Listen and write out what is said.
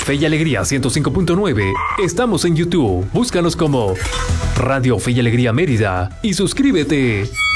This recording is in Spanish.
Fe y Alegría 105.9. Estamos en YouTube. Búscanos como Radio Fe y Alegría Mérida y suscríbete.